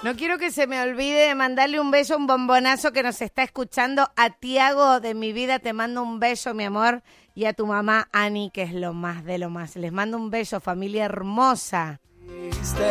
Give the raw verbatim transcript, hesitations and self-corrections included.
No quiero que se me olvide de mandarle un beso, un bombonazo que nos está escuchando. A Tiago de mi vida te mando un beso, mi amor. Y a tu mamá, Ani, que es lo más de lo más. Les mando un beso, familia hermosa.